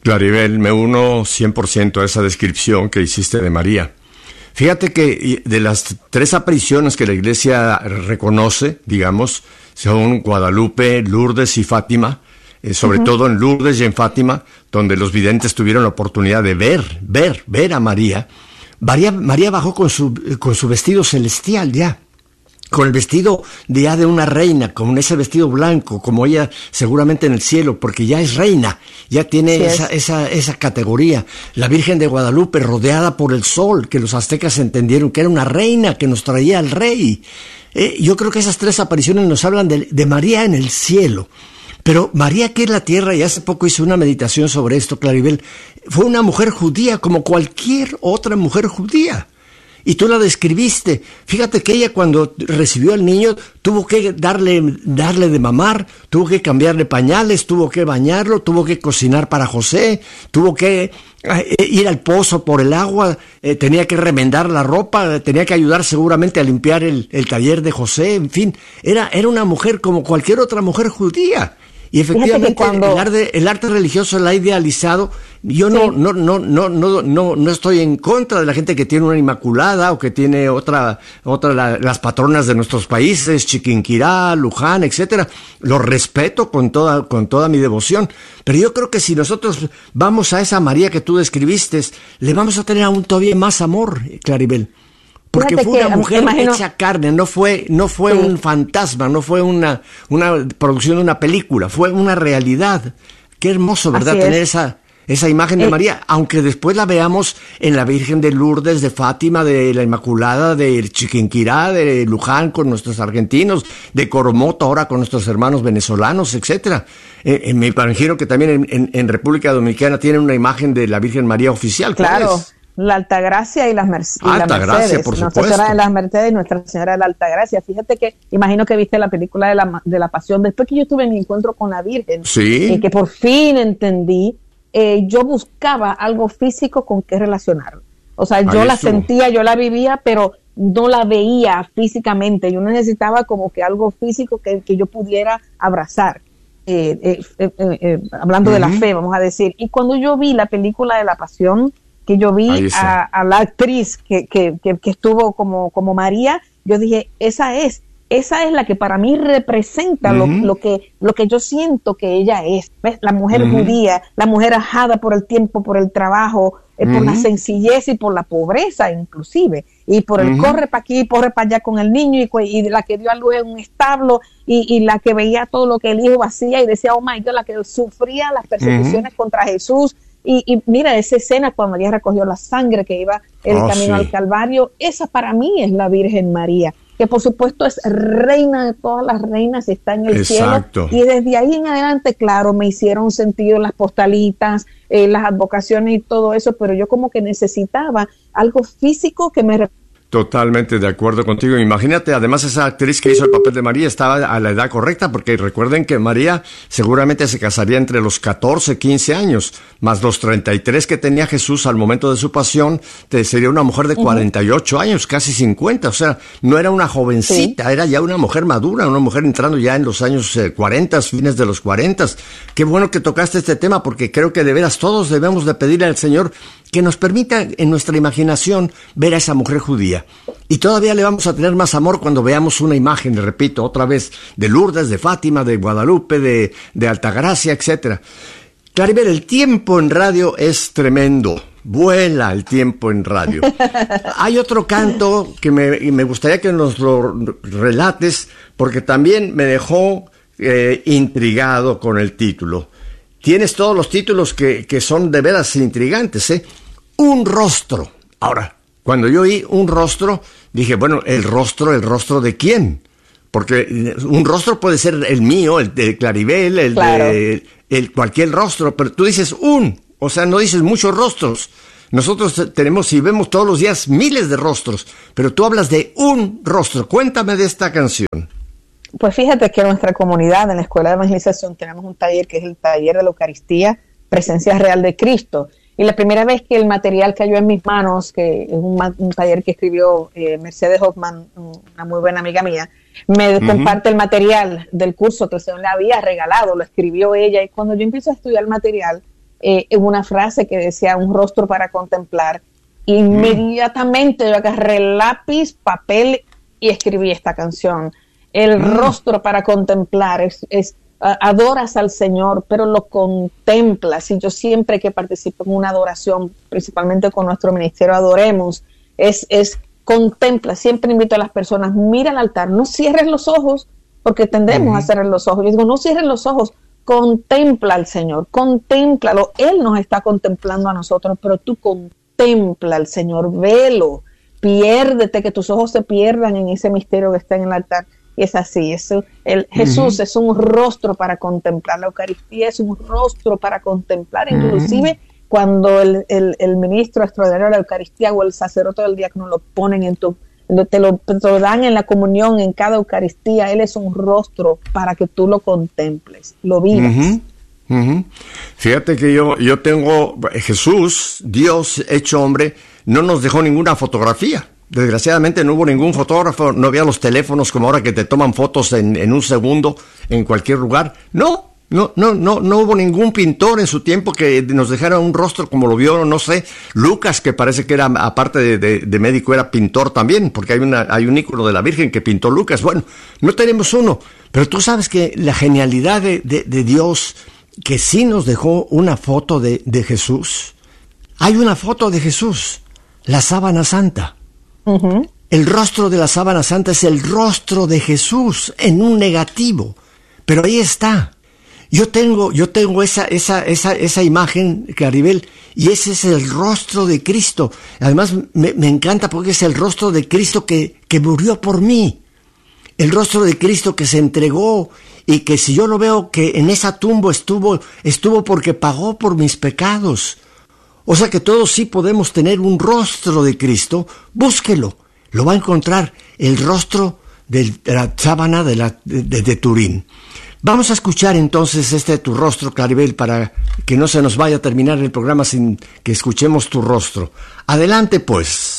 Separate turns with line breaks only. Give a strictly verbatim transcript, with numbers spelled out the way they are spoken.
Claribel, me uno cien por ciento a esa descripción que hiciste de María. Fíjate que de las tres apariciones que la Iglesia reconoce, digamos, son Guadalupe, Lourdes y Fátima, eh, sobre uh-huh. todo en Lourdes y en Fátima, donde los videntes tuvieron la oportunidad de ver, ver, ver a María. María, María bajó con su, con su vestido celestial ya, con el vestido de ya de una reina, con ese vestido blanco, como ella seguramente en el cielo, porque ya es reina, ya tiene sí esa, esa, esa categoría. La Virgen de Guadalupe rodeada por el sol, que los aztecas entendieron que era una reina que nos traía al rey. Eh, yo creo que esas tres apariciones nos hablan de, de María en el cielo. Pero María aquí en la tierra, y hace poco hice una meditación sobre esto, Claribel, fue una mujer judía como cualquier otra mujer judía. Y tú la describiste. Fíjate que ella cuando recibió al niño tuvo que darle, darle de mamar, tuvo que cambiarle pañales, tuvo que bañarlo, tuvo que cocinar para José, tuvo que eh, ir al pozo por el agua, eh, tenía que remendar la ropa, tenía que ayudar seguramente a limpiar el, el taller de José, en fin, era, era una mujer como cualquier otra mujer judía. Y efectivamente cuando... el, arte, el arte religioso la ha idealizado. Yo sí. no, no, no, no, no, no, no estoy en contra de la gente que tiene una inmaculada o que tiene otra, otra la, las patronas de nuestros países, Chiquinquirá, Luján, etcétera. Lo respeto con toda, con toda mi devoción. Pero yo creo que si nosotros vamos a esa María que tú describiste, le vamos a tener aún todavía más amor, Claribel. Porque Fíjate fue una que, mujer imagino... hecha carne, no fue, no fue sí. un fantasma, no fue una, una producción de una película, fue una realidad. Qué hermoso, ¿verdad? Tener esa, esa imagen de eh, María, aunque después la veamos en la Virgen de Lourdes, de Fátima, de la Inmaculada, de Chiquinquirá, de Luján con nuestros argentinos, de Coromoto ahora con nuestros hermanos venezolanos, etcétera. Eh, eh, me imagino que también en, en, en República Dominicana tienen una imagen de la Virgen María oficial.
Claro. Es? La Altagracia y las Mercedes.
Altagracia, por supuesto.
Nuestra Señora de las Mercedes y Nuestra Señora de la Altagracia. Fíjate que, imagino que viste la película de la, de la Pasión. Después que yo tuve mi encuentro con la Virgen,
sí.
eh, que por fin entendí, eh, yo buscaba algo físico con qué relacionarlo. O sea, yo Ahí la estuvo. sentía, yo la vivía, pero no la veía físicamente. Yo necesitaba como que algo físico que, que yo pudiera abrazar. Eh, eh, eh, eh, eh, hablando uh-huh. de la fe, vamos a decir. Y cuando yo vi la película de la Pasión, que yo vi a, a la actriz que, que, que, que estuvo como, como María, yo dije, esa es, esa es la que para mí representa uh-huh. lo, lo que, lo que yo siento que ella es, ¿ves? La mujer uh-huh. judía, la mujer ajada por el tiempo, por el trabajo, eh, uh-huh. por la sencillez y por la pobreza inclusive, y por el uh-huh. corre para aquí, corre para allá con el niño, y, y la que dio a luz en un establo, y, y la que veía todo lo que el hijo hacía y decía, oh my God, la que sufría las persecuciones uh-huh. contra Jesús. Y, y mira esa escena cuando ella recogió la sangre que iba el oh, camino sí. al Calvario, esa para mí es la Virgen María, que por supuesto es reina de todas las reinas, está en el
Exacto.
cielo, y desde ahí en adelante, claro, me hicieron sentido las postalitas, eh, las advocaciones y todo eso, pero yo como que necesitaba algo físico que me...
Totalmente de acuerdo contigo. Imagínate, además esa actriz que hizo el papel de María estaba a la edad correcta, porque recuerden que María seguramente se casaría entre los catorce, quince años, más los treinta y tres que tenía Jesús al momento de su pasión, te sería una mujer de cuarenta y ocho uh-huh. años, casi cincuenta, o sea, no era una jovencita, sí. era ya una mujer madura, una mujer entrando ya en los años eh, cuarenta, fines de los cuarenta. Qué bueno que tocaste este tema, porque creo que de veras todos debemos de pedirle al Señor que nos permita en nuestra imaginación ver a esa mujer judía. Y todavía le vamos a tener más amor cuando veamos una imagen, repito, otra vez, de Lourdes, de Fátima, de Guadalupe, de, de Altagracia, etcétera. Claribel, el tiempo en radio es tremendo. Vuela el tiempo en radio. Hay otro canto que me, me gustaría que nos lo relates, porque también me dejó eh, intrigado con el título. Tienes todos los títulos que, que son de veras intrigantes, ¿eh? Un rostro. Ahora, cuando yo oí un rostro, dije, bueno, ¿el rostro, el rostro de quién? Porque un rostro puede ser el mío, el de Claribel, el claro. de el, cualquier rostro, pero tú dices un, o sea, no dices muchos rostros. Nosotros tenemos y vemos todos los días miles de rostros, pero tú hablas de un rostro. Cuéntame de esta canción.
Pues fíjate que en nuestra comunidad, en la Escuela de Evangelización, tenemos un taller que es el taller de la Eucaristía, Presencia Real de Cristo. Y la primera vez que el material cayó en mis manos, que es un, un taller que escribió eh, Mercedes Hoffman, una muy buena amiga mía, me uh-huh. comparte el material del curso que el Señor le había regalado, lo escribió ella. Y cuando yo empiezo a estudiar el material, eh, una frase que decía un rostro para contemplar. Inmediatamente yo agarré lápiz, papel y escribí esta canción. El mm. rostro para contemplar es, es uh, adoras al Señor, pero lo contemplas. Y yo siempre que participo en una adoración, principalmente con nuestro ministerio Adoremos, es, es contempla. Siempre invito a las personas, mira el altar, no cierres los ojos, porque tendemos mm. a cerrar los ojos. Yo digo, no cierres los ojos, contempla al Señor, contémplalo. Él nos está contemplando a nosotros, pero tú contempla al Señor, velo. Piérdete, que tus ojos se pierdan en ese misterio que está en el altar. Y es así, es, el, Jesús uh-huh. es un rostro para contemplar, la Eucaristía es un rostro para contemplar, uh-huh. inclusive cuando el, el, el ministro extraordinario de la Eucaristía o el sacerdote del diácono lo ponen en tu, te lo, te lo dan en la comunión, en cada Eucaristía, Él es un rostro para que tú lo contemples, lo vivas.
Uh-huh. Uh-huh. Fíjate que yo, yo tengo, Jesús, Dios hecho hombre, no nos dejó ninguna fotografía. Desgraciadamente no hubo ningún fotógrafo, no había los teléfonos como ahora que te toman fotos en, en un segundo en cualquier lugar. No, no, no, no, no hubo ningún pintor en su tiempo que nos dejara un rostro como lo vio, no sé, Lucas, que parece que era, aparte de, de, de médico, era pintor también, porque hay una, hay un ícono de la Virgen que pintó Lucas. Bueno, no tenemos uno, pero tú sabes que la genialidad de, de, de Dios, que sí nos dejó una foto de, de Jesús. Hay una foto de Jesús, la sábana santa. Uh-huh. El rostro de la sábana santa es el rostro de Jesús en un negativo, pero ahí está. Yo tengo, yo tengo esa, esa, esa, esa imagen, Claribel, y ese es el rostro de Cristo. Además, me, me encanta porque es el rostro de Cristo que, que murió por mí. El rostro de Cristo que se entregó y que si yo lo veo que en esa tumba estuvo, estuvo porque pagó por mis pecados. O sea que todos sí podemos tener un rostro de Cristo. Búsquelo, lo va a encontrar, el rostro de la sábana de, la, de, de Turín. Vamos a escuchar entonces este Tu Rostro, Claribel, para que no se nos vaya a terminar el programa sin que escuchemos Tu Rostro. Adelante pues.